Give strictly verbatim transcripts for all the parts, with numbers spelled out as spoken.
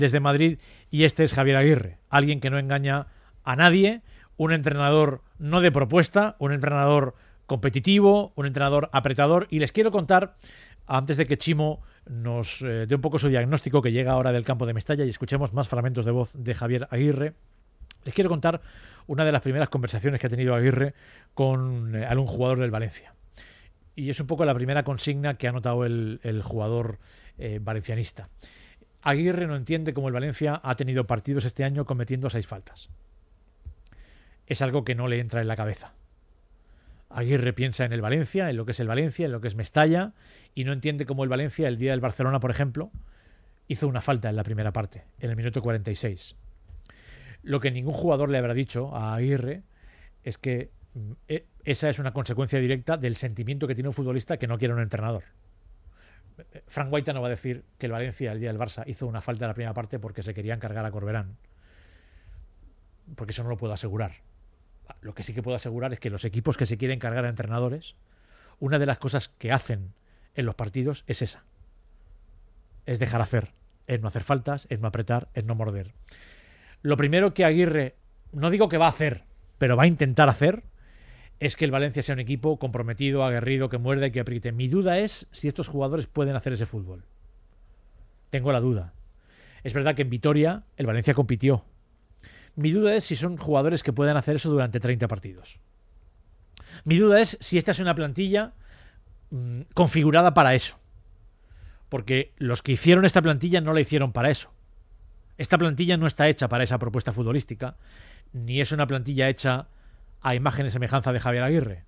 desde Madrid, y este es Javier Aguirre, alguien que no engaña a nadie, un entrenador no de propuesta, un entrenador competitivo, un entrenador apretador. Y les quiero contar, antes de que Chimo nos eh, dé un poco su diagnóstico, que llega ahora del campo de Mestalla, y escuchemos más fragmentos de voz de Javier Aguirre, les quiero contar una de las primeras conversaciones que ha tenido Aguirre con eh, algún jugador del Valencia. Y es un poco la primera consigna que ha notado el, el jugador eh, valencianista. Aguirre no entiende cómo el Valencia ha tenido partidos este año cometiendo seis faltas. Es algo que no le entra en la cabeza. Aguirre piensa en el Valencia, en lo que es el Valencia, en lo que es Mestalla, y no entiende cómo el Valencia, el día del Barcelona, por ejemplo, hizo una falta en la primera parte, en el minuto cuarenta y seis. Lo que ningún jugador le habrá dicho a Aguirre es que eh, esa es una consecuencia directa del sentimiento que tiene un futbolista que no quiere un entrenador. Frank Guaita no va a decir que el Valencia, el día del Barça, hizo una falta en la primera parte porque se querían cargar a Corberán, porque eso no lo puedo asegurar. Lo que sí que puedo asegurar es que los equipos que se quieren cargar a entrenadores, una de las cosas que hacen en los partidos es esa. Es dejar hacer, es no hacer faltas, es no apretar, es no morder. Lo primero que Aguirre, no digo que va a hacer, pero va a intentar hacer, es que el Valencia sea un equipo comprometido, aguerrido, que muerda y que apriete. Mi duda es si estos jugadores pueden hacer ese fútbol. Tengo la duda. Es verdad que en Vitoria el Valencia compitió. Mi duda es si son jugadores que puedan hacer eso durante treinta partidos. Mi duda es si esta es una plantilla mmm, configurada para eso. Porque los que hicieron esta plantilla no la hicieron para eso. Esta plantilla no está hecha para esa propuesta futbolística, ni es una plantilla hecha a imagen y semejanza de Javier Aguirre.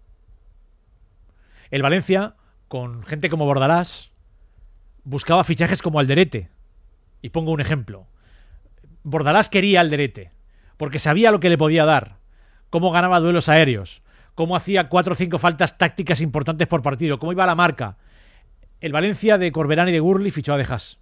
El Valencia, con gente como Bordalás, buscaba fichajes como Alderete. Y pongo un ejemplo. Bordalás quería Alderete, porque sabía lo que le podía dar, cómo ganaba duelos aéreos, cómo hacía cuatro o cinco faltas tácticas importantes por partido, cómo iba a la marca. El Valencia de Corberán y de Gurli fichó a De Haas.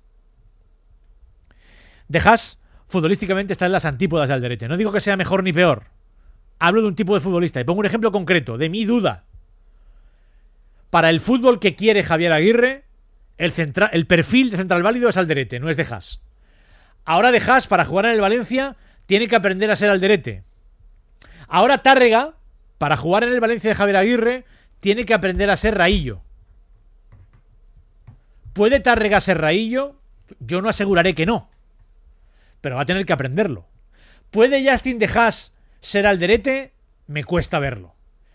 De Haas, futbolísticamente, está en las antípodas de Alderete. No digo que sea mejor ni peor. Hablo de un tipo de futbolista y pongo un ejemplo concreto de mi duda. Para el fútbol que quiere Javier Aguirre, el, centra- el perfil de central válido es Alderete, no es De Haas. Ahora De Haas, para jugar en el Valencia, tiene que aprender a ser Alderete. Ahora Tárrega, para jugar en el Valencia de Javier Aguirre, tiene que aprender a ser Raillo. ¿Puede Tárrega ser Raillo? Yo no aseguraré que no, pero va a tener que aprenderlo. ¿Puede Justin De Haas ser Alderete? Me cuesta verlo.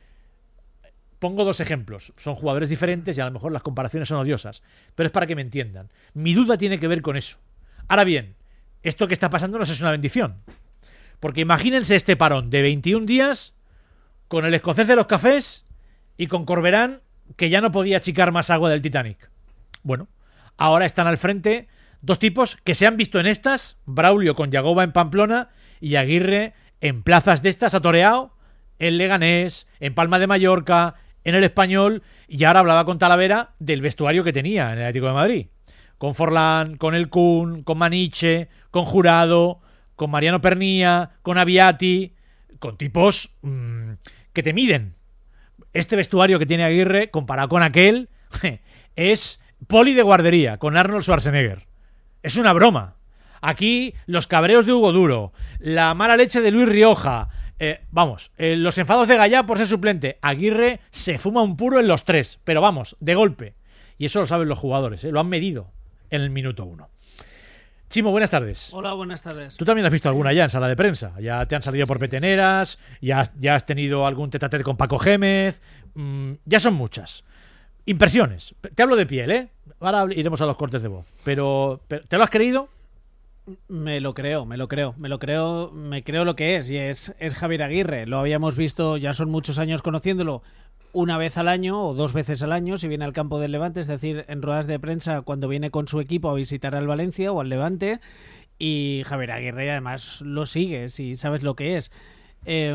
Pongo dos ejemplos. Son jugadores diferentes y a lo mejor las comparaciones son odiosas, pero es para que me entiendan. Mi duda tiene que ver con eso. Ahora bien, esto que está pasando nos es una bendición. Porque imagínense este parón de veintiún días con el escocés de los cafés y con Corberán, que ya no podía achicar más agua del Titanic. Bueno, ahora están al frente dos tipos que se han visto en estas, Braulio con Yagoba en Pamplona y Aguirre en plazas de estas, ha toreado en Leganés, en Palma de Mallorca, en el Español, y ahora hablaba con Talavera del vestuario que tenía en el Atlético de Madrid. Con Forlán, con El Kun, con Maniche, con Jurado, con Mariano Pernía, con Aviati, con tipos mmm, que te miden. Este vestuario que tiene Aguirre, comparado con aquel, es poli de guardería, con Arnold Schwarzenegger. Es una broma. Aquí los cabreos de Hugo Duro, la mala leche de Luis Rioja, eh, vamos, eh, los enfados de Gallá por ser suplente. Aguirre se fuma un puro en los tres, pero vamos, de golpe. Y eso lo saben los jugadores, ¿eh? Lo han medido en el minuto uno. Chimo, buenas tardes. Hola, buenas tardes. Tú también has visto alguna ya en sala de prensa. Ya te han salido por peteneras, ya, ya has tenido algún tete-a-tete con Paco Gémez. Mmm, ya son muchas. Impresiones. Te hablo de piel, ¿eh? Ahora iremos a los cortes de voz. Pero, pero ¿te lo has creído? Me lo creo, me lo creo, me lo creo, me creo lo que es, y es, es Javier Aguirre. Lo habíamos visto, ya son muchos años conociéndolo, una vez al año o dos veces al año si viene al campo del Levante, es decir, en ruedas de prensa cuando viene con su equipo a visitar al Valencia o al Levante, y Javier Aguirre además lo sigue, si sabes lo que es.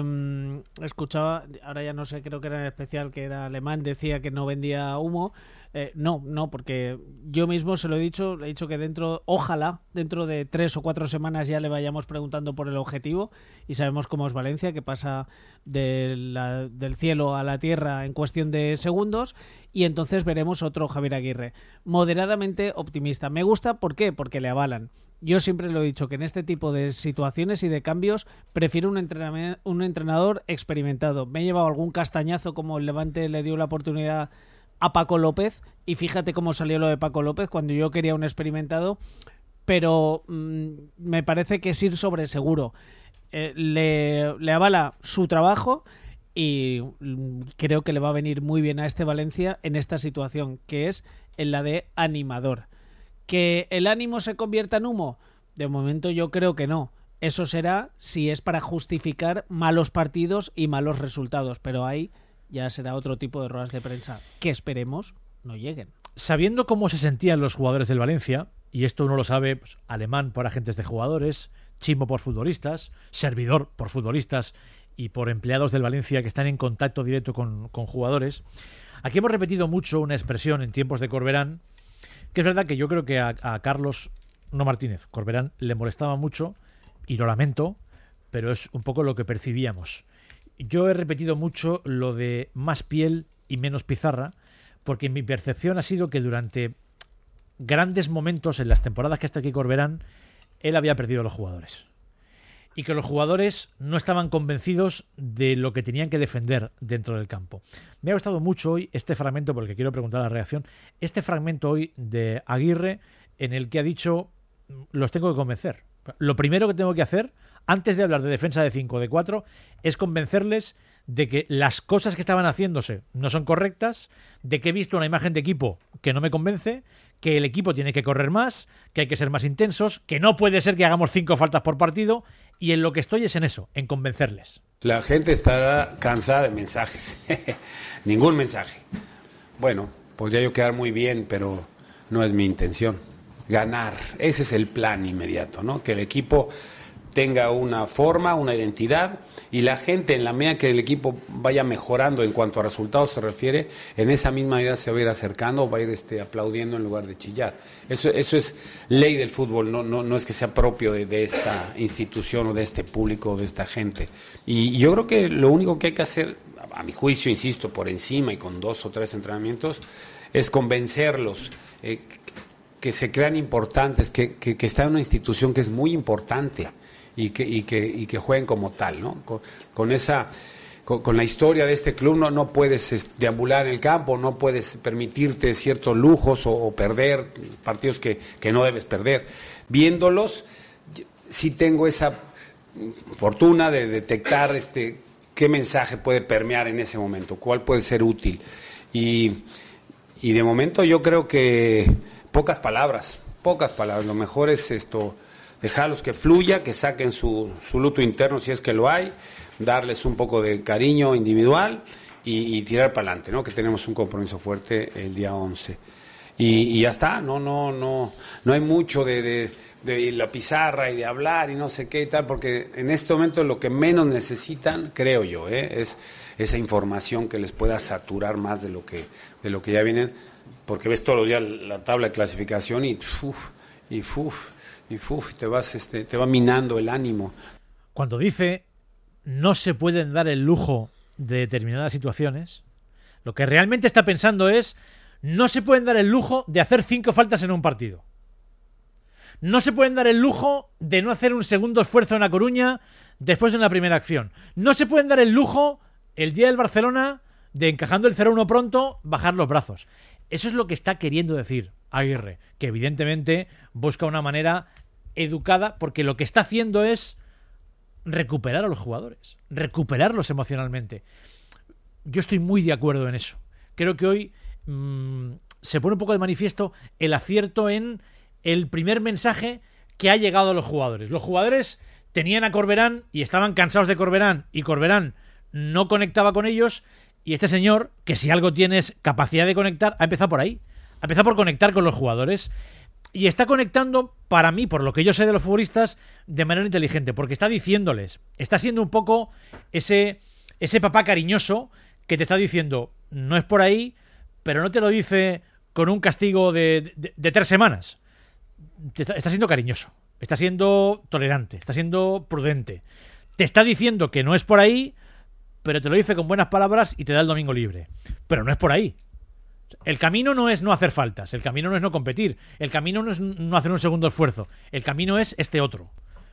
Eh, escuchaba, ahora ya no sé, creo que era en especial, que era alemán, decía que no vendía humo. Eh, no, no, porque yo mismo se lo he dicho, le he dicho que dentro, ojalá, dentro de tres o cuatro semanas ya le vayamos preguntando por el objetivo y sabemos cómo es Valencia, que pasa de la, del cielo a la tierra en cuestión de segundos, y entonces veremos otro Javier Aguirre. Moderadamente optimista. Me gusta, ¿por qué? Porque le avalan. Yo siempre lo he dicho, que en este tipo de situaciones y de cambios prefiero un, entrename- un entrenador experimentado. Me he llevado algún castañazo como el Levante le dio la oportunidad a Paco López, y fíjate cómo salió lo de Paco López cuando yo quería un experimentado, pero mmm, me parece que es ir sobre seguro. Eh, le, le avala su trabajo y mmm, creo que le va a venir muy bien a este Valencia en esta situación, que es en la de animador. ¿Que el ánimo se convierta en humo? De momento yo creo que no. Eso será si es para justificar malos partidos y malos resultados, pero ahí ya será otro tipo de ruedas de prensa que esperemos no lleguen. Sabiendo cómo se sentían los jugadores del Valencia, y esto uno lo sabe, pues, Alemán por agentes de jugadores, Chimo por futbolistas, Servidor por futbolistas y por empleados del Valencia que están en contacto directo con, con jugadores, aquí hemos repetido mucho una expresión en tiempos de Corberán, que es verdad que yo creo que a, a Carlos, no Martínez, Corberán le molestaba mucho, y lo lamento, pero es un poco lo que percibíamos. Yo he repetido mucho lo de más piel y menos pizarra, porque mi percepción ha sido que durante grandes momentos en las temporadas que está aquí Corberán, él había perdido a los jugadores. Y que los jugadores no estaban convencidos de lo que tenían que defender dentro del campo. Me ha gustado mucho hoy este fragmento, porque quiero preguntar la reacción, este fragmento hoy de Aguirre, en el que ha dicho, los tengo que convencer. Lo primero que tengo que hacer, antes de hablar de defensa de cinco o de cuatro, es convencerles de que las cosas que estaban haciéndose no son correctas, de que he visto una imagen de equipo que no me convence, que el equipo tiene que correr más, que hay que ser más intensos, que no puede ser que hagamos cinco faltas por partido, y en lo que estoy es en eso, en convencerles. La gente estará cansada de mensajes. Ningún mensaje. Bueno, podría yo quedar muy bien, pero no es mi intención. Ganar, ese es el plan inmediato, ¿no? Que el equipo tenga una forma, una identidad, y la gente, en la medida que el equipo vaya mejorando en cuanto a resultados se refiere, en esa misma idea se va a ir acercando, va a ir este, aplaudiendo en lugar de chillar. Eso, eso es ley del fútbol, no, no, no es que sea propio de, de esta institución o de este público o de esta gente. Y yo creo que lo único que hay que hacer, a mi juicio, insisto, por encima y con dos o tres entrenamientos, es convencerlos, eh, que se crean importantes, que, que, que está en una institución que es muy importante y que, y que, y que jueguen como tal, ¿no? Con, con esa, con, con la historia de este club no, no puedes este, deambular en el campo, no puedes permitirte ciertos lujos o, o perder partidos que, que no debes perder. Viéndolos, sí tengo esa fortuna de detectar este qué mensaje puede permear en ese momento, cuál puede ser útil. Y, y de momento yo creo que pocas palabras, pocas palabras. Lo mejor es esto, dejarlos que fluya, que saquen su, su luto interno si es que lo hay, darles un poco de cariño individual y, y tirar para adelante, ¿no? Que tenemos un compromiso fuerte el día once. Y, y ya está, no, no, no, no hay mucho de, de, de la pizarra y de hablar y no sé qué y tal, porque en este momento lo que menos necesitan, creo yo, ¿eh? es esa información que les pueda saturar más de lo que, de lo que ya vienen. Porque ves todos los días la tabla de clasificación y uf, y uf, y uf, te vas, este, te va minando el ánimo. Cuando dice no se pueden dar el lujo de determinadas situaciones, lo que realmente está pensando es no se pueden dar el lujo de hacer cinco faltas en un partido. No se pueden dar el lujo de no hacer un segundo esfuerzo en La Coruña después de una primera acción. No se pueden dar el lujo el día del Barcelona de, encajando el cero uno pronto, bajar los brazos. Eso es lo que está queriendo decir Aguirre, que evidentemente busca una manera educada, porque lo que está haciendo es recuperar a los jugadores, recuperarlos emocionalmente. Yo estoy muy de acuerdo en eso. Creo que hoy mmm, se pone un poco de manifiesto el acierto en el primer mensaje que ha llegado a los jugadores. Los jugadores tenían a Corberán y estaban cansados de Corberán, y Corberán no conectaba con ellos. Y este señor, que si algo tiene es capacidad de conectar, ha empezado por ahí. Ha empezado por conectar con los jugadores. Y está conectando, para mí, por lo que yo sé de los futbolistas, de manera inteligente. Porque está diciéndoles, está siendo un poco ese, ese papá cariñoso que te está diciendo, no es por ahí, pero no te lo dice con un castigo de, de, de tres semanas. Está, está siendo cariñoso, está siendo tolerante, está siendo prudente. Te está diciendo que no es por ahí, pero te lo dice con buenas palabras y te da el domingo libre. Pero no es por ahí. El camino no es no hacer faltas, el camino no es no competir, el camino no es no hacer un segundo esfuerzo, el camino es este otro.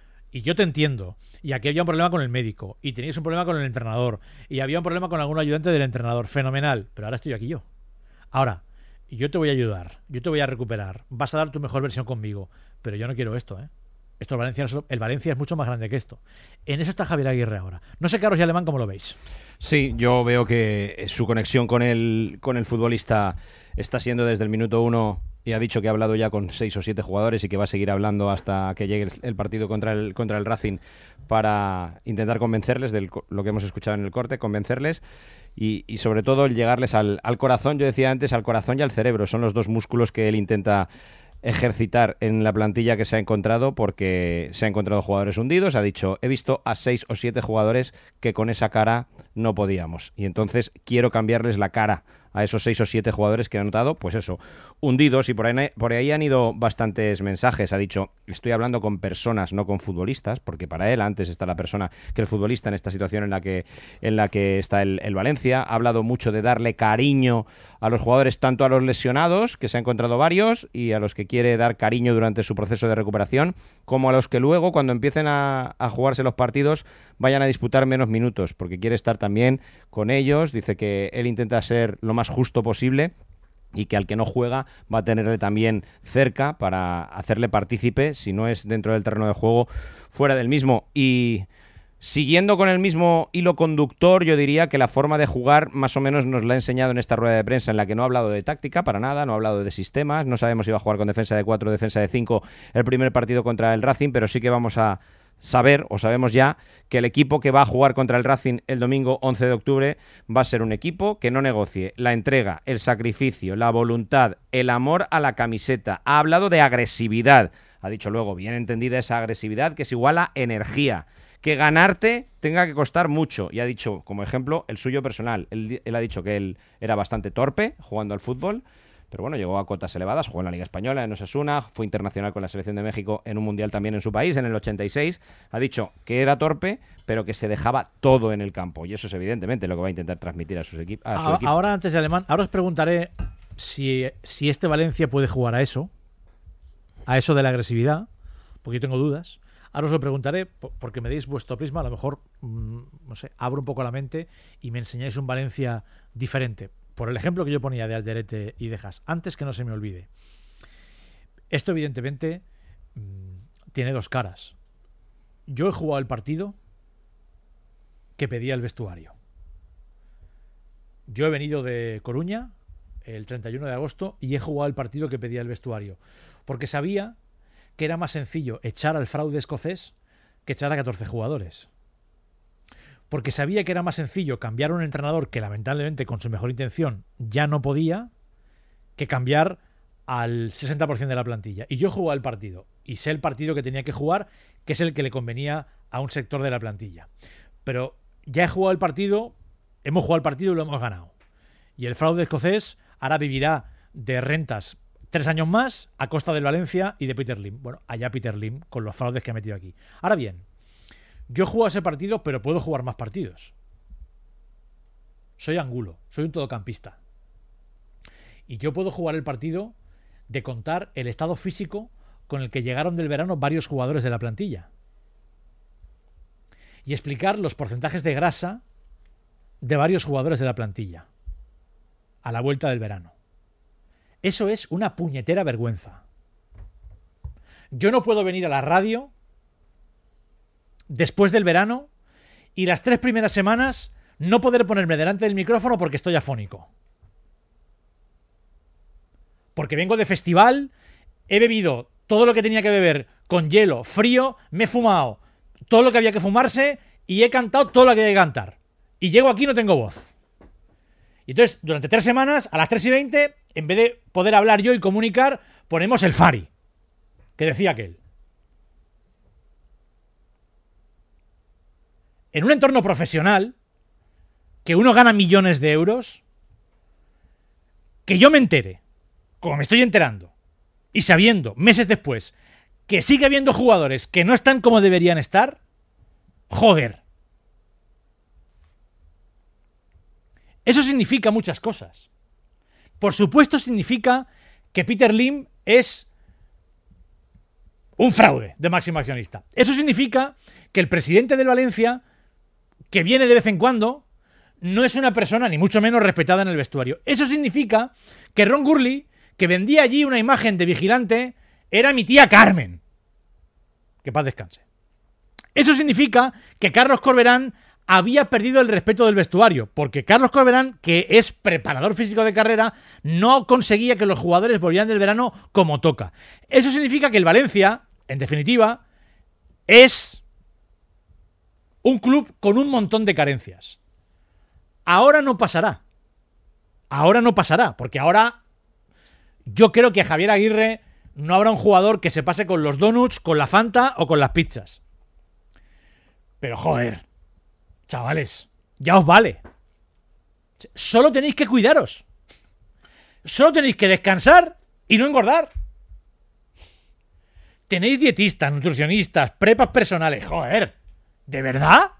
Y yo te entiendo. Y aquí había un problema con el médico, y teníais un problema con el entrenador, y había un problema con algún ayudante del entrenador. Fenomenal. Pero ahora estoy aquí yo. Ahora, yo te voy a ayudar, yo te voy a recuperar, vas a dar tu mejor versión conmigo, pero yo no quiero esto, ¿eh? Esto el Valencia, el Valencia es mucho más grande que esto. En eso está Javier Aguirre ahora. No sé, Carlos y Alemán, ¿cómo lo veis? Sí, yo veo que su conexión con el, con el futbolista está siendo desde el minuto uno, y ha dicho que ha hablado ya con seis o siete jugadores y que va a seguir hablando hasta que llegue el, el partido contra el, contra el Racing para intentar convencerles de lo que hemos escuchado en el corte, convencerles. Y, y sobre todo el llegarles al, al corazón, yo decía antes, al corazón y al cerebro. Son los dos músculos que él intenta ejercitar en la plantilla que se ha encontrado, porque se ha encontrado jugadores hundidos. Ha dicho, he visto a seis o siete jugadores que con esa cara no podíamos. Y entonces quiero cambiarles la cara a esos seis o siete jugadores que han notado, pues eso, hundidos. Y por ahí, por ahí han ido bastantes mensajes. Ha dicho, estoy hablando con personas, no con futbolistas, porque para él antes está la persona que el futbolista en esta situación en la que, en la que está el, el Valencia. Ha hablado mucho de darle cariño a los jugadores, tanto a los lesionados, que se ha encontrado varios, y a los que quiere dar cariño durante su proceso de recuperación, como a los que luego, cuando empiecen a, a jugarse los partidos, vayan a disputar menos minutos, porque quiere estar también con ellos. Dice que él intenta ser lo más justo posible y que al que no juega va a tenerle también cerca para hacerle partícipe, si no es dentro del terreno de juego, fuera del mismo. Y siguiendo con el mismo hilo conductor, yo diría que la forma de jugar más o menos nos la ha enseñado en esta rueda de prensa, en la que no ha hablado de táctica para nada, no ha hablado de sistemas, no sabemos si va a jugar con defensa de cuatro o defensa de cinco el primer partido contra el Racing, pero sí que vamos a saber, o sabemos ya, que el equipo que va a jugar contra el Racing el domingo once de octubre va a ser un equipo que no negocie la entrega, el sacrificio, la voluntad, el amor a la camiseta. Ha hablado de agresividad, ha dicho luego, bien entendida esa agresividad, que es igual a energía, que ganarte tenga que costar mucho, y ha dicho, como ejemplo, el suyo personal. Él, él ha dicho que él era bastante torpe jugando al fútbol, pero bueno, llegó a cotas elevadas, jugó en la Liga Española, en Osasuna, fue internacional con la Selección de México en un Mundial también en su país, en el ochenta y seis. Ha dicho que era torpe, pero que se dejaba todo en el campo, y eso es evidentemente lo que va a intentar transmitir a sus equip- a su ahora, equipo. Ahora, antes de Alemán, ahora os preguntaré si, si este Valencia puede jugar a eso, a eso de la agresividad, porque yo tengo dudas. Ahora os lo preguntaré porque me deis vuestro prisma, a lo mejor, mmm, no sé, abro un poco la mente y me enseñáis un Valencia diferente. Por el ejemplo que yo ponía de Alderete y de Haas, antes que no se me olvide. Esto evidentemente mmm, tiene dos caras. Yo he jugado el partido que pedía el vestuario. Yo he venido de Coruña el treinta y uno de agosto y he jugado el partido que pedía el vestuario, porque sabía que era más sencillo echar al fraude escocés que echar a catorce jugadores. Porque sabía que era más sencillo cambiar a un entrenador que lamentablemente con su mejor intención ya no podía, que cambiar al sesenta por ciento de la plantilla. Y yo jugué el partido y sé el partido que tenía que jugar, que es el que le convenía a un sector de la plantilla. Pero ya he jugado el partido, hemos jugado el partido y lo hemos ganado. Y el fraude escocés ahora vivirá de rentas tres años más a costa del Valencia y de Peter Lim. Bueno, allá Peter Lim con los fraudes que ha metido aquí. Ahora bien, yo juego ese partido, pero puedo jugar más partidos. Soy Angulo, soy un todocampista. Y yo puedo jugar el partido de contar el estado físico con el que llegaron del verano varios jugadores de la plantilla. Y explicar los porcentajes de grasa de varios jugadores de la plantilla a la vuelta del verano. Eso es una puñetera vergüenza. Yo no puedo venir a la radio después del verano y las tres primeras semanas no poder ponerme delante del micrófono porque estoy afónico. Porque vengo de festival, he bebido todo lo que tenía que beber con hielo, frío, me he fumado todo lo que había que fumarse y he cantado todo lo que había que cantar. Y llego aquí y no tengo voz. Y entonces, durante tres semanas, a las tres y veinte, en vez de poder hablar yo y comunicar, ponemos el Fari, que decía aquel. En un entorno profesional, que uno gana millones de euros, que yo me entere como me estoy enterando, y sabiendo, meses después, que sigue habiendo jugadores que no están como deberían estar, joder. Eso significa muchas cosas. Por supuesto significa que Peter Lim es un fraude de máximo accionista. Eso significa que el presidente del Valencia, que viene de vez en cuando, no es una persona ni mucho menos respetada en el vestuario. Eso significa que Ron Gurley, que vendía allí una imagen de vigilante, era mi tía Carmen. Que paz descanse. Eso significa que Carlos Corberán había perdido el respeto del vestuario, porque Carlos Corberán, que es preparador físico de carrera, no conseguía que los jugadores volvieran del verano como toca. Eso significa que el Valencia, en definitiva, es un club con un montón de carencias. Ahora no pasará. Ahora no pasará, porque ahora yo creo que a Javier Aguirre no habrá un jugador que se pase con los donuts, con la Fanta o con las pizzas. Pero joder, chavales, ya os vale. Solo tenéis que cuidaros. Solo tenéis que descansar y no engordar. Tenéis dietistas, nutricionistas, prepas personales. Joder, ¿de verdad?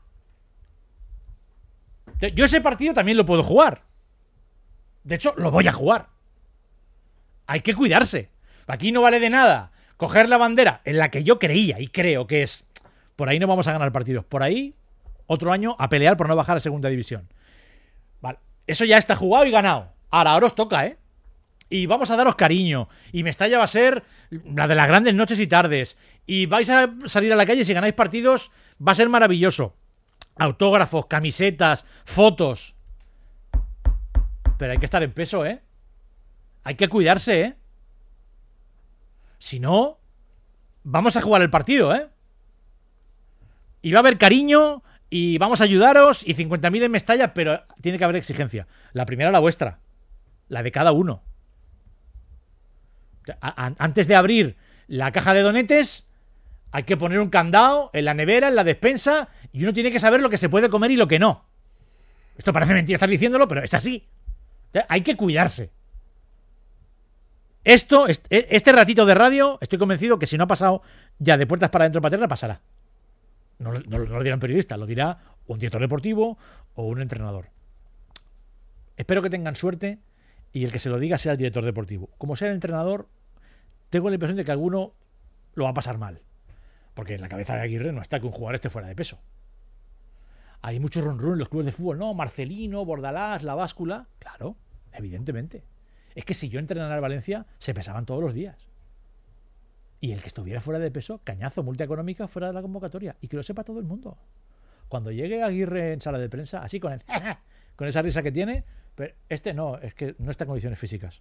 Yo ese partido también lo puedo jugar. De hecho, lo voy a jugar. Hay que cuidarse. Aquí no vale de nada coger la bandera en la que yo creía y creo que es... Por ahí no vamos a ganar partidos. Por ahí, otro año a pelear por no bajar a segunda división. Vale, eso ya está jugado y ganado. Ahora, ahora os toca, ¿eh? Y vamos a daros cariño. Y Mestalla va a ser la de las grandes noches y tardes. Y vais a salir a la calle, si ganáis partidos, va a ser maravilloso. Autógrafos, camisetas, fotos. Pero hay que estar en peso, ¿eh? Hay que cuidarse, ¿eh? Si no, vamos a jugar el partido, ¿eh? Y va a haber cariño, y vamos a ayudaros, y cincuenta mil en Mestalla, pero tiene que haber exigencia. La primera, la vuestra. La de cada uno. A- a- antes de abrir la caja de donetes, hay que poner un candado en la nevera, en la despensa, y uno tiene que saber lo que se puede comer y lo que no. Esto parece mentira estar diciéndolo, pero es así. Hay que cuidarse. Esto, este ratito de radio, estoy convencido que si no ha pasado ya de puertas para adentro paterna, pasará. No, no, no lo dirá un periodista, lo dirá un director deportivo o un entrenador. Espero que tengan suerte y el que se lo diga sea el director deportivo. Como sea el entrenador, tengo la impresión de que alguno lo va a pasar mal. Porque en la cabeza de Aguirre no está que un jugador esté fuera de peso. Hay mucho run run en los clubes de fútbol. No, Marcelino, Bordalás, La Báscula. Claro, evidentemente. Es que si yo entrenara al Valencia, se pesaban todos los días. Y el que estuviera fuera de peso, cañazo, multa económica fuera de la convocatoria. Y que lo sepa todo el mundo. Cuando llegue Aguirre en sala de prensa, así con el, con esa risa que tiene, pero este no, es que no está en condiciones físicas.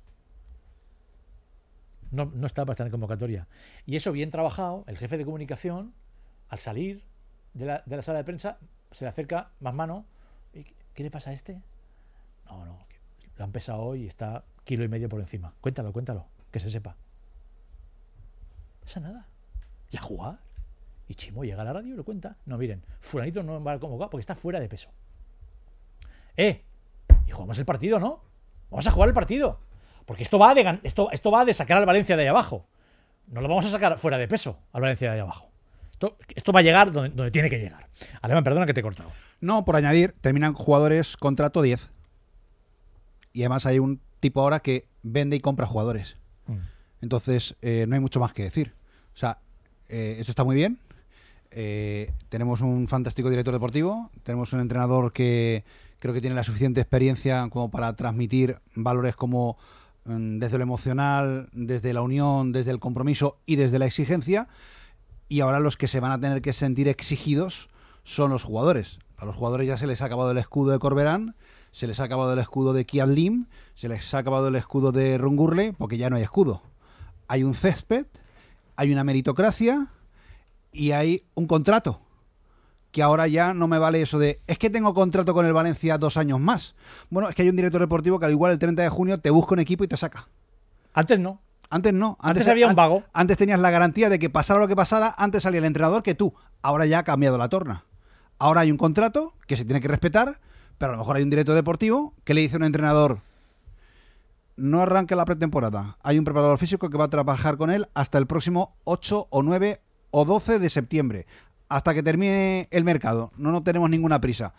No, no está para estar en convocatoria. Y eso bien trabajado, el jefe de comunicación, al salir de la, de la sala de prensa, se le acerca más mano. ¿Y qué le pasa a este? No, no, lo han pesado hoy y está kilo y medio por encima. Cuéntalo, cuéntalo, que se sepa. No pasa nada. Y a jugar. Y Chimo llega a la radio y lo cuenta. No, miren, fulanito no va a convocar porque está fuera de peso. ¡Eh! Y jugamos el partido, ¿no? Vamos a jugar el partido. Porque esto va de, esto, esto va de sacar al Valencia de ahí abajo. No lo vamos a sacar fuera de peso al Valencia de ahí abajo. Esto, esto va a llegar donde, donde tiene que llegar. Alemán, perdona que te he cortado. No, por añadir, terminan jugadores contrato diez. Y además hay un tipo ahora que vende y compra jugadores. Mm. Entonces, eh, no hay mucho más que decir. O sea, eh, esto está muy bien. Eh, tenemos un fantástico director deportivo. Tenemos un entrenador que creo que tiene la suficiente experiencia como para transmitir valores como mm, desde lo emocional, desde la unión, desde el compromiso y desde la exigencia. Y ahora los que se van a tener que sentir exigidos son los jugadores. A los jugadores ya se les ha acabado el escudo de Corberán, se les ha acabado el escudo de Kian Lim, se les ha acabado el escudo de Ron Gurley, porque ya no hay escudo. Hay un césped, hay una meritocracia y hay un contrato. Que ahora ya no me vale eso de, es que tengo contrato con el Valencia dos años más. Bueno, es que hay un director deportivo que al igual el treinta de junio te busca un equipo y te saca. Antes no. Antes no. Antes, antes había un vago. Antes tenías la garantía de que pasara lo que pasara, antes salía el entrenador que tú. Ahora ya ha cambiado la torna. Ahora hay un contrato que se tiene que respetar, pero a lo mejor hay un director deportivo que le dice a un entrenador, no arranque la pretemporada. Hay un preparador físico que va a trabajar con él hasta el próximo ocho o nueve o doce de septiembre, hasta que termine el mercado. No, no tenemos ninguna prisa.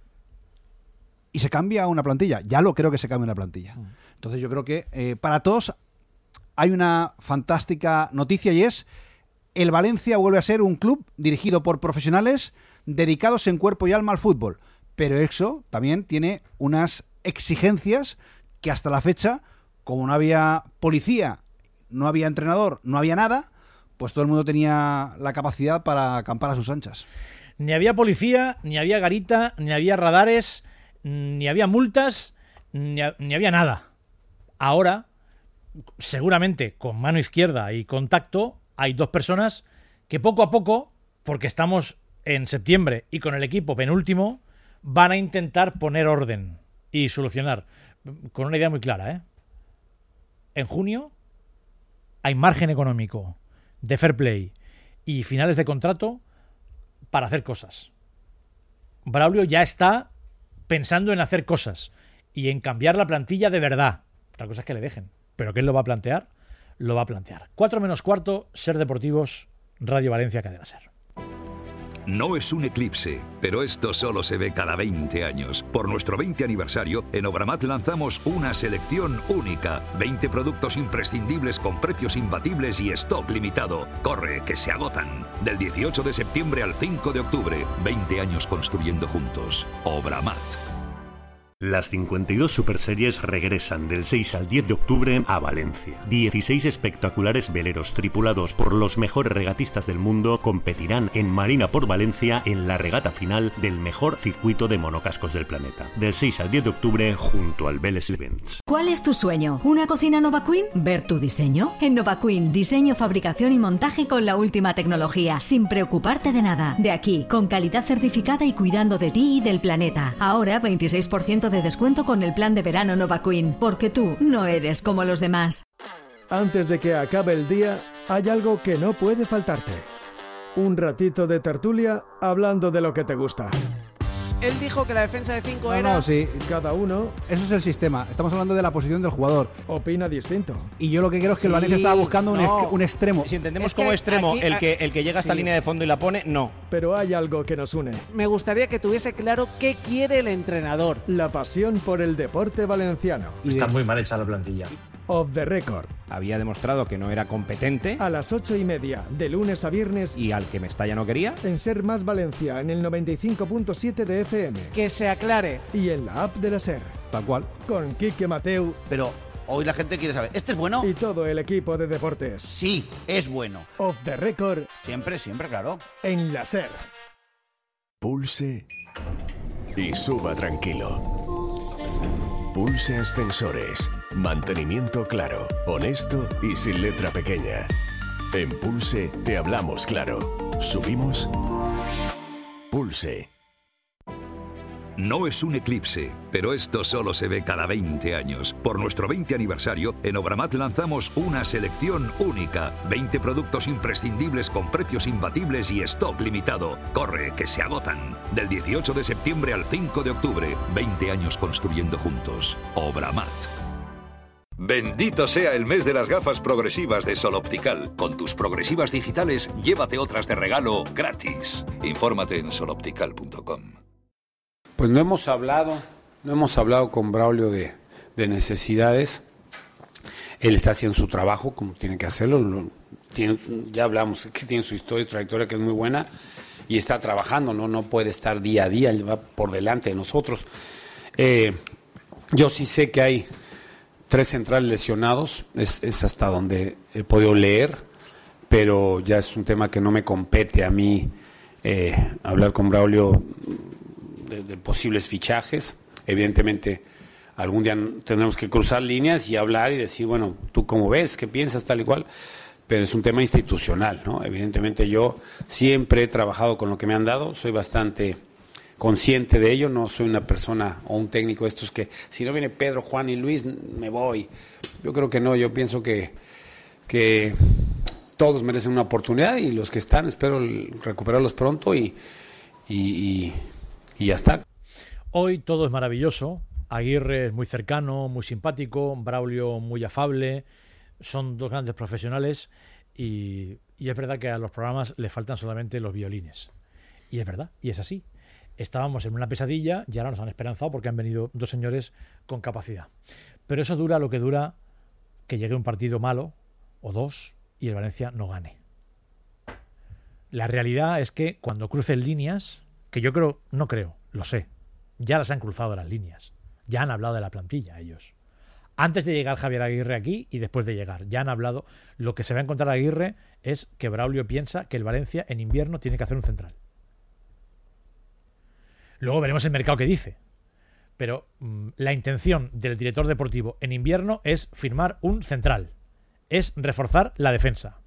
Y se cambia una plantilla. Ya lo creo que se cambia una plantilla. Entonces yo creo que eh, para todos hay una fantástica noticia, y es: el Valencia vuelve a ser un club dirigido por profesionales dedicados en cuerpo y alma al fútbol. Pero eso también tiene unas exigencias que hasta la fecha, como no había policía, no había entrenador, no había nada, pues todo el mundo tenía la capacidad para acampar a sus anchas. Ni había policía, ni había garita, ni había radares, ni había multas, ni, a, ni había nada. Ahora, seguramente con mano izquierda y contacto, hay dos personas que poco a poco, porque estamos en septiembre y con el equipo penúltimo, van a intentar poner orden y solucionar. Con una idea muy clara, ¿eh? En junio hay margen económico de fair play y finales de contrato para hacer cosas. Braulio ya está pensando en hacer cosas y en cambiar la plantilla de verdad. Otra cosa es que le dejen, pero que él lo va a plantear, lo va a plantear. Cuatro menos cuarto, Ser Deportivos, Radio Valencia, Cadena Ser. No es un eclipse, pero esto solo se ve cada veinte años. Por nuestro veinte aniversario, en Obramat lanzamos una selección única. veinte productos imprescindibles con precios imbatibles y stock limitado. Corre, que se agotan. Del dieciocho de septiembre al cinco de octubre. veinte años construyendo juntos. Obramat. Las cincuenta y dos superseries regresan del seis al diez de octubre a Valencia. dieciséis espectaculares veleros tripulados por los mejores regatistas del mundo competirán en Marina por Valencia en la regata final del mejor circuito de monocascos del planeta. Del seis al diez de octubre junto al Vélez Events. ¿Cuál es tu sueño? ¿Una cocina Nova Queen? ¿Ver tu diseño? En Nova Queen, diseño, fabricación y montaje con la última tecnología, sin preocuparte de nada. De aquí, con calidad certificada y cuidando de ti y del planeta. Ahora veintiséis por ciento de descuento con el plan de verano Nova Queen, porque tú no eres como los demás. Antes de que acabe el día, hay algo que no puede faltarte. Un ratito de tertulia hablando de lo que te gusta. Él dijo que la defensa de cinco No, era... no, sí. Cada uno Eso es el sistema. Estamos hablando de la posición del jugador. opina distinto. Y yo lo que creo es que el Sí, Valencia estaba buscando un, no. ex- un extremo. Si entendemos Es que como extremo aquí- el que el que llega a esta sí. línea de fondo y la pone, no. Pero hay algo que nos une. Me gustaría que tuviese claro qué quiere el entrenador. La pasión por el deporte valenciano. Y de- Está muy mal hecha la plantilla. Off the record. Había demostrado que no era competente A las ocho y media, de lunes a viernes, y al que Mestalla no quería. en Ser Más Valencia, en el noventa y cinco punto siete de F M. Que se aclare. Y en la app de la Ser. Tal cual. Con Quique Mateu Pero hoy la gente quiere saber, ¿este es bueno? y todo el equipo de deportes. Sí, es bueno. Off the record, Siempre, siempre, claro. en la Ser. Pulse y suba tranquilo. Pulse Ascensores. Mantenimiento claro, honesto y sin letra pequeña. En Pulse te hablamos claro. Subimos. Pulse. No es un eclipse, pero esto solo se ve cada veinte años. Por nuestro veinte aniversario, en Obramat lanzamos una selección única. veinte productos imprescindibles con precios imbatibles y stock limitado. Corre, que se agotan. Del dieciocho de septiembre al cinco de octubre. veinte años construyendo juntos. Obramat. Bendito sea el mes de las gafas progresivas de Sol Optical. Con tus progresivas digitales, llévate otras de regalo gratis. Infórmate en sol optical punto com. Pues no hemos hablado, no hemos hablado con Braulio de, de necesidades. Él está haciendo su trabajo como tiene que hacerlo. Lo, tiene, ya hablamos que tiene su historia y trayectoria que es muy buena y está trabajando, no, no puede estar día a día, él va por delante de nosotros. Eh, yo sí sé que hay tres centrales lesionados, es, es hasta donde he podido leer, pero ya es un tema que no me compete a mí eh, hablar con Braulio de, de posibles fichajes. Evidentemente algún día tendremos que cruzar líneas y hablar y decir, bueno, tú cómo ves, qué piensas, tal y cual, pero es un tema institucional, ¿no? Evidentemente yo siempre he trabajado con lo que me han dado, soy bastante consciente de ello, no soy una persona o un técnico de estos que si no viene Pedro, Juan y Luis me voy. Yo creo que no, yo pienso que que todos merecen una oportunidad y los que están espero recuperarlos pronto y y, y, y ya está. Hoy todo es maravilloso Aguirre es muy cercano, muy simpático, Braulio muy afable, son dos grandes profesionales y, y es verdad que a los programas le faltan solamente los violines. Y es verdad, y es así. Estábamos en una pesadilla y ahora nos han esperanzado porque han venido dos señores con capacidad. Pero eso dura lo que dura que llegue un partido malo o dos y el Valencia no gane. La realidad es que cuando crucen líneas, que yo creo, no creo, lo sé, ya las han cruzado las líneas. Ya han hablado de la plantilla ellos. Antes de llegar Javier Aguirre aquí y después de llegar, ya han hablado. Lo que se va a encontrar Aguirre es que Braulio piensa que el Valencia en invierno tiene que hacer un central. Luego veremos el mercado que dice. Pero mmm, la intención del director deportivo en invierno es firmar un central. Es reforzar la defensa.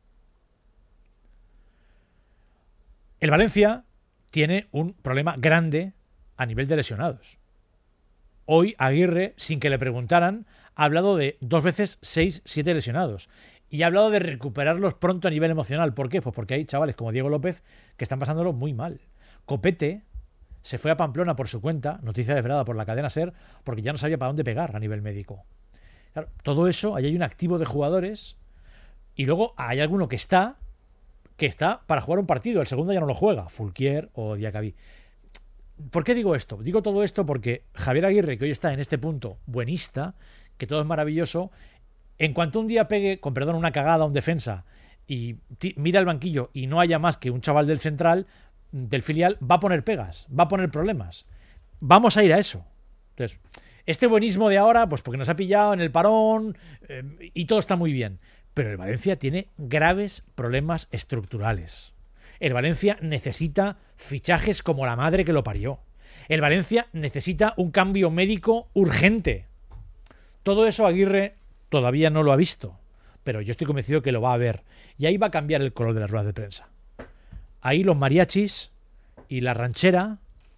El Valencia tiene un problema grande a nivel de lesionados. Hoy Aguirre, sin que le preguntaran, ha hablado de dos veces seis, siete lesionados. Y ha hablado de recuperarlos pronto a nivel emocional. ¿Por qué? Pues porque hay chavales como Diego López que están pasándolo muy mal. Copete se fue a Pamplona por su cuenta, noticia desvelada por la cadena SER, porque ya no sabía para dónde pegar a nivel médico. Claro, todo eso, ahí hay un activo de jugadores y luego hay alguno que está que está para jugar un partido, el segundo ya no lo juega, Fulquier o Diacabí. ¿Por qué digo esto? Digo todo esto porque Javier Aguirre, que hoy está en este punto buenista, que todo es maravilloso, en cuanto un día pegue, con perdón, una cagada a un defensa y mira el banquillo y no haya más que un chaval del central, del filial, va a poner pegas, va a poner problemas. Vamos a ir a eso. Entonces, este buenismo de ahora, pues porque nos ha pillado en el parón eh, y todo está muy bien. Pero el Valencia tiene graves problemas estructurales. El Valencia necesita fichajes como la madre que lo parió. El Valencia necesita un cambio médico urgente. Todo eso Aguirre todavía no lo ha visto, pero yo estoy convencido que lo va a ver. Y ahí va a cambiar el color de las ruedas de prensa. Ahí los mariachis y la ranchera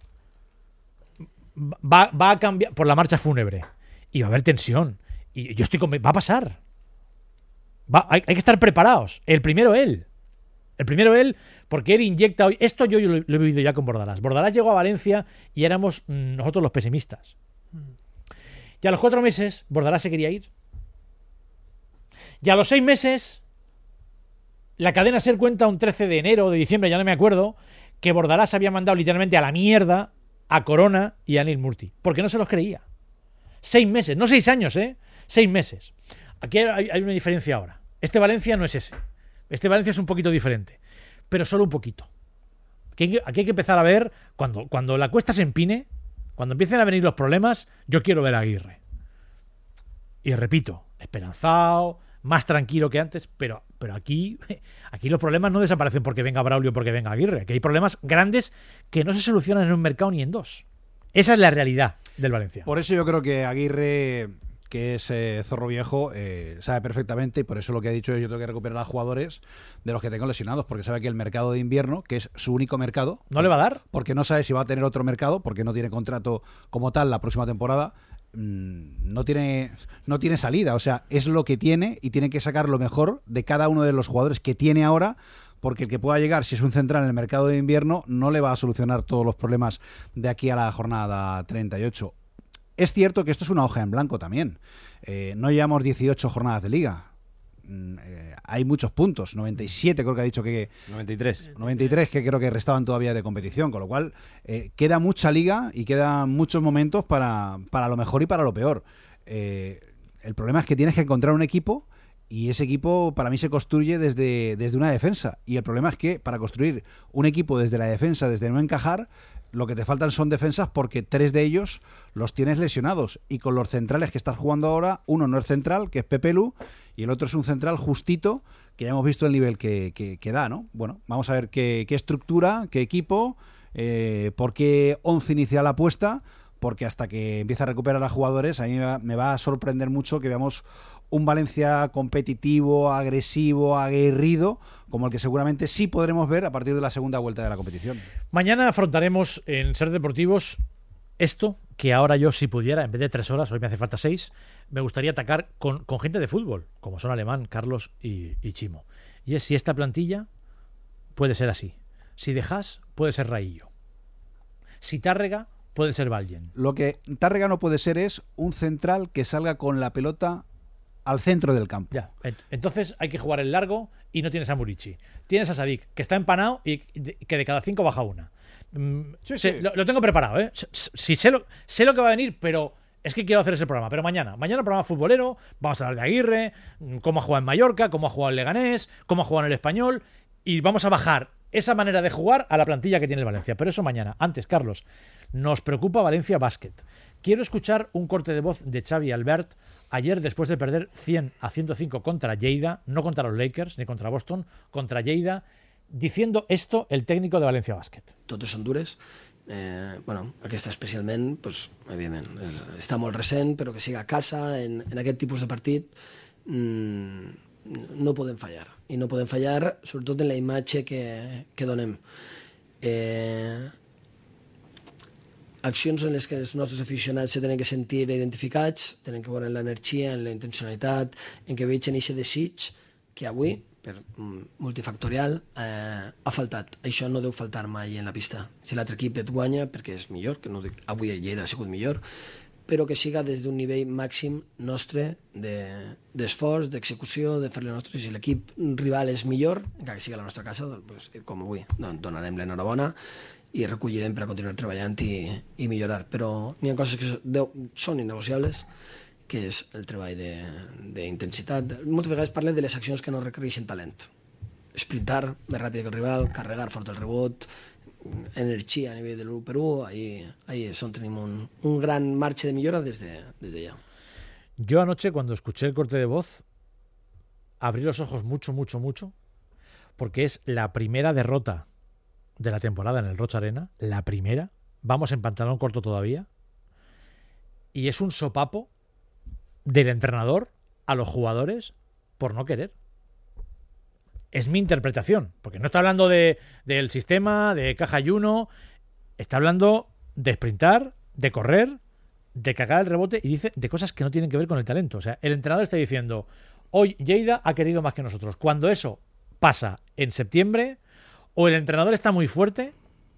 va, va a cambiar por la marcha fúnebre. Y va a haber tensión. Y yo estoy convencido, va a pasar. Va, hay, hay que estar preparados. El primero él. El primero él, porque él inyecta hoy. Esto yo, yo lo, lo he vivido ya con Bordalás. Bordalás llegó a Valencia y éramos nosotros los pesimistas. Y a los cuatro meses, Bordalás se quería ir. Y a los seis meses, la cadena SER cuenta un trece de enero o de diciembre, ya no me acuerdo, que Bordalás había mandado literalmente a la mierda a Corona y a Neil Murti. Porque no se los creía. Seis meses, no seis años, ¿eh? Seis meses. Aquí hay, hay una diferencia ahora. Este Valencia no es ese. Este Valencia es un poquito diferente. Pero solo un poquito. Aquí hay que, aquí hay que empezar a ver, cuando, cuando la cuesta se empine, cuando empiecen a venir los problemas, yo quiero ver a Aguirre. Y repito, esperanzado, más tranquilo que antes, pero, pero aquí, aquí los problemas no desaparecen porque venga Braulio o porque venga Aguirre. Aquí hay problemas grandes que no se solucionan en un mercado ni en dos. Esa es la realidad del Valencia. Por eso yo creo que Aguirre, que es eh, zorro viejo, eh, sabe perfectamente, y por eso lo que ha dicho es yo tengo que recuperar a jugadores de los que tengo lesionados, porque sabe que el mercado de invierno, que es su único mercado, ¿no le va a dar? Porque no sabe si va a tener otro mercado, porque no tiene contrato como tal la próxima temporada, mmm, no tiene no tiene salida, o sea, es lo que tiene y tiene que sacar lo mejor de cada uno de los jugadores que tiene ahora, porque el que pueda llegar, si es un central en el mercado de invierno, no le va a solucionar todos los problemas de aquí a la jornada treinta y ocho. Es cierto que esto es una hoja en blanco también. Eh, no llevamos dieciocho jornadas de liga. Mm, eh, hay muchos puntos. noventa y siete creo que ha dicho que... noventa y tres. noventa y tres que creo que restaban todavía de competición. Con lo cual, eh, queda mucha liga y quedan muchos momentos para, para lo mejor y para lo peor. Eh, el problema es que tienes que encontrar un equipo y ese equipo para mí se construye desde, desde una defensa. Y el problema es que para construir un equipo desde la defensa, desde no encajar, lo que te faltan son defensas porque tres de ellos los tienes lesionados. Y con los centrales que estás jugando ahora, uno no es central, que es Pepe Lu, y el otro es un central justito, que ya hemos visto el nivel que, que, que da, ¿no? Bueno, vamos a ver qué, qué estructura, qué equipo, eh, por qué once inicial apuesta, porque hasta que empiece a recuperar a jugadores, a mí me va, me va a sorprender mucho que veamos un Valencia competitivo, agresivo, aguerrido, como el que seguramente sí podremos ver a partir de la segunda vuelta de la competición. Mañana afrontaremos en Ser Deportivos esto, que ahora yo si pudiera, en vez de tres horas, hoy me hace falta seis, me gustaría atacar con, con gente de fútbol, como son Alemán, Carlos y, y Chimo. Y es si esta plantilla puede ser así. Si dejas, puede ser Raillo. Si Tárrega puede ser Valgen. Lo que Tárrega no puede ser es un central que salga con la pelota al centro del campo. Ya. Entonces hay que jugar el largo y no tienes a Murici. Tienes a Sadik, que está empanado y que de cada cinco baja una. Sí, sé, sí. Lo, lo tengo preparado, ¿eh? Si sé lo, sé lo que va a venir, pero es que quiero hacer ese programa. Pero mañana, mañana programa futbolero, vamos a hablar de Aguirre, cómo ha jugado en Mallorca, cómo ha jugado en Leganés, cómo ha jugado en el Español, y vamos a bajar esa manera de jugar a la plantilla que tiene el Valencia. Pero eso mañana. Antes, Carlos, nos preocupa Valencia Basket. Quiero escuchar un corte de voz de Xavi Albert ayer después de perder cien a ciento cinco contra Lleida, no contra los Lakers ni contra Boston, contra Lleida, diciendo esto el técnico de Valencia Basket. Totes són dures. Eh, bueno, aquesta especialment, pues, evidentment, està molt recent, però que siga a casa, en, en aquest tipus de partit, mmm, no podem fallar. I no podem fallar, sobretot en la imatge que, que donem. Eh, accions en les que els nostres aficionats se tenen que sentir identificats, tenen que veure en l'energia, en la intencionalitat, en que vegin aquest desig que avui, per multifactorial, eh, ha faltat. Això no deu faltar mai en la pista. Si l'altre equip et guanya, perquè és millor, que no dic, avui el Lleida ha sigut millor, però que siga des d'un nivell màxim nostre d'esforç, de, d'execució, de fer-le nostre. Si l'equip rival és millor, encara que sigui a la nostra casa, doncs, com avui, doncs donarem l'enhorabona i recollirem per a continuar treballant i, i millorar. Però n'hi ha coses que deu, són innegociables, que és el treball d'intensitat. Moltes vegades parlem de les accions que no requereixen talent. Sprintar més ràpid que el rival, carregar fort el rebot, energia a nivell de l'u per u, ahí, ahí es on tenim un, un gran marge de millora des de, des de ya. Yo anoche, cuando escuché el corte de voz, abrí los ojos mucho, mucho, mucho, porque es la primera derrota de la temporada en el Rocha Arena, la primera, vamos en pantalón corto todavía, y es un sopapo del entrenador a los jugadores por no querer. Es mi interpretación, porque no está hablando de, del sistema, de caja y uno, está hablando de sprintar, de correr, de cagar el rebote y dice de cosas que no tienen que ver con el talento. O sea, el entrenador está diciendo, hoy Lleida ha querido más que nosotros. Cuando eso pasa en septiembre, o el entrenador está muy fuerte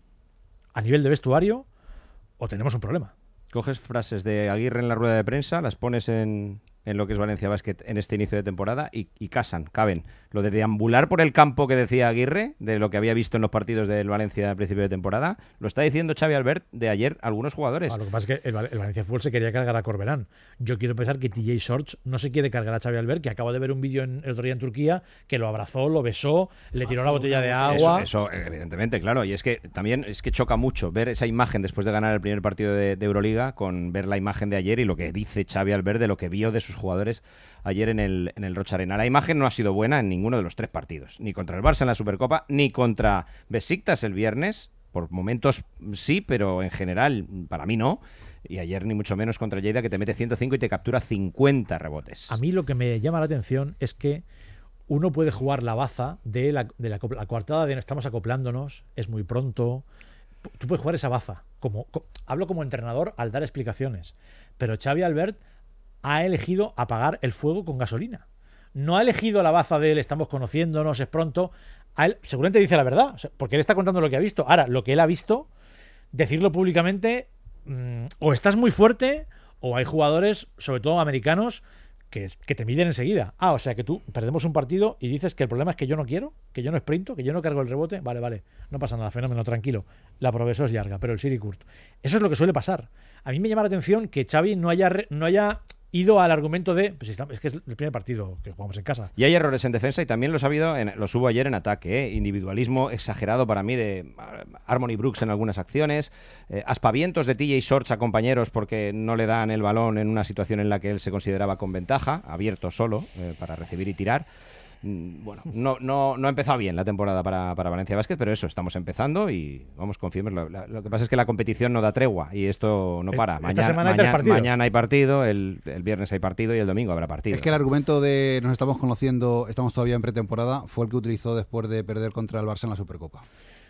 a nivel de vestuario, o tenemos un problema. Coges frases de Aguirre en la rueda de prensa, las pones en, en lo que es Valencia Basket en este inicio de temporada y, y casan, caben. Lo de deambular por el campo que decía Aguirre, de lo que había visto en los partidos del Valencia al principio de temporada, lo está diciendo Xavi Albert de ayer algunos jugadores. Ah, lo que pasa es que el, el Valencia Fútbol se quería cargar a Corberán. Yo quiero pensar que T J Shorts no se quiere cargar a Xavi Albert, que acabo de ver un vídeo en, el otro día en Turquía, que lo abrazó, lo besó, le tiró una botella de agua. Eso, eso, evidentemente, claro. Y es que también es que choca mucho ver esa imagen después de ganar el primer partido de, de Euroliga con ver la imagen de ayer y lo que dice Xavi Albert de lo que vio de sus jugadores ayer en el, en el Rocha Arena. La imagen no ha sido buena en ninguno de los tres partidos, ni contra el Barça en la Supercopa, ni contra Besiktas el viernes. Por momentos sí, pero en general para mí no. Y ayer ni mucho menos contra Lleida, que te mete ciento cinco y te captura cincuenta rebotes. A mí lo que me llama la atención es que uno puede jugar la baza de la, de la, la coartada de estamos acoplándonos, es muy pronto. Tú puedes jugar esa baza. Como, como, hablo como entrenador al dar explicaciones. Pero Xavi Albert ha elegido apagar el fuego con gasolina. No ha elegido la baza de él, estamos conociéndonos, es pronto. A él seguramente dice la verdad, o sea, porque él está contando lo que ha visto. Ahora, lo que él ha visto, decirlo públicamente, mmm, o estás muy fuerte, o hay jugadores, sobre todo americanos, que, que te miden enseguida. Ah, o sea que tú perdemos un partido y dices que el problema es que yo no quiero, que yo no sprinto, que yo no cargo el rebote. Vale, vale, no pasa nada, fenómeno, tranquilo. La progresión es larga, pero el Siri Kurt. Eso es lo que suele pasar. A mí me llama la atención que Xavi no haya, no haya ido al argumento de pues está, es que es el primer partido que jugamos en casa. Y hay errores en defensa y también los ha habido, en, los hubo ayer en ataque, ¿eh? Individualismo exagerado para mí de Harmony Brooks en algunas acciones, eh, aspavientos de T J Shorts a compañeros porque no le dan el balón en una situación en la que él se consideraba con ventaja, abierto solo eh, para recibir y tirar. Bueno, no, no, no ha empezado bien la temporada para, para Valencia Basket, pero eso, estamos empezando y vamos, confiemos. Lo, lo que pasa es que la competición no da tregua y esto no para. Esta mañana, semana hay mañana, tres partidos. Mañana hay partido, el, el viernes hay partido y el domingo habrá partido. Es que el argumento de nos estamos conociendo, estamos todavía en pretemporada, fue el que utilizó después de perder contra el Barça en la Supercopa.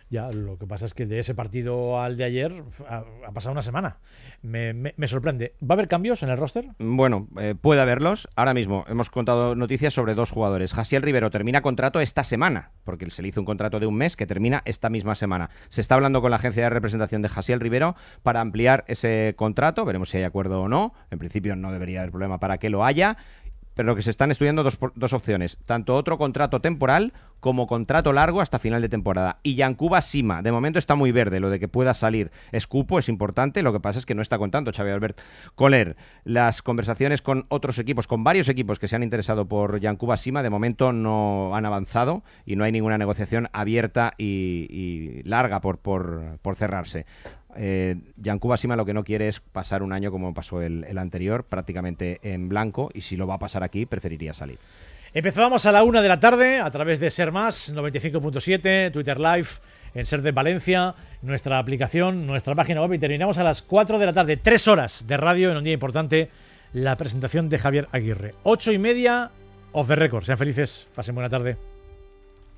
Ya, lo que pasa es que de ese partido al de ayer ha, ha pasado una semana. Me, me, me sorprende. ¿Va a haber cambios en el roster? Bueno, eh, puede haberlos. Ahora mismo hemos contado noticias sobre dos jugadores. Jasiel Rivero termina contrato esta semana, porque se le hizo un contrato de un mes que termina esta misma semana. Se está hablando con la agencia de representación de Jasiel Rivero para ampliar ese contrato. Veremos si hay acuerdo o no. En principio no debería haber problema para que lo haya. Pero lo que se están estudiando dos, dos opciones, tanto otro contrato temporal como contrato largo hasta final de temporada. Y Yankuba Sima, de momento está muy verde, lo de que pueda salir. Escupo es importante, lo que pasa es que no está contando Xavi Albert Coller. Las conversaciones con otros equipos, con varios equipos que se han interesado por Yankuba Sima, de momento no han avanzado y no hay ninguna negociación abierta y, y larga por, por, por cerrarse. Eh, Yankuba Sima lo que no quiere es pasar un año como pasó el, el anterior, prácticamente en blanco, y si lo va a pasar aquí, preferiría salir. Empezábamos a la una de la tarde a través de Ser Más, noventa y cinco punto siete, Twitter Live, en Ser de Valencia, nuestra aplicación, nuestra página web, y terminamos a las cuatro de la tarde, tres horas de radio en un día importante, la presentación de Javier Aguirre. Ocho y media, off the record. Sean felices, pasen buena tarde.